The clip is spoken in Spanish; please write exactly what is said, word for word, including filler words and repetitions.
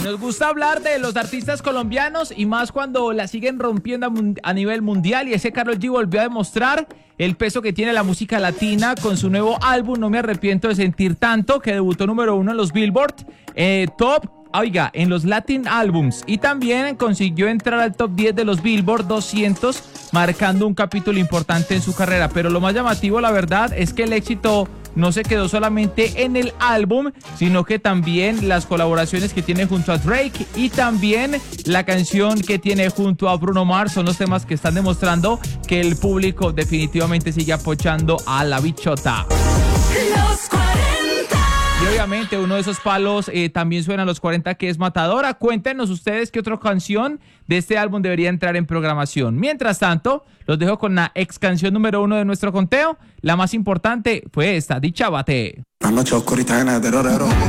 Nos gusta hablar de los artistas colombianos y más cuando la siguen rompiendo a nivel mundial, y ese Karol G volvió a demostrar el peso que tiene la música latina con su nuevo álbum No Me Arrepiento de Sentir Tanto, que debutó número uno en los Billboard eh, Top, oiga, en los Latin Albums, y también consiguió entrar al top diez de los Billboard doscientos, marcando un capítulo importante en su carrera. Pero lo más llamativo, la verdad, es que el éxito no se quedó solamente en el álbum, sino que también las colaboraciones que tiene junto a Drake y también la canción que tiene junto a Bruno Mars son los temas que están demostrando que el público definitivamente sigue apoyando a la bichota. Los cuarenta. Y obviamente uno de esos palos eh, también suena a los cuarenta, que es Matadora. Cuéntenos ustedes qué otra canción de este álbum debería entrar en programación. Mientras tanto, los dejo con la ex canción número uno de nuestro conteo. La más importante fue esta, Dicha Bate. La noche oscurita llena de terror,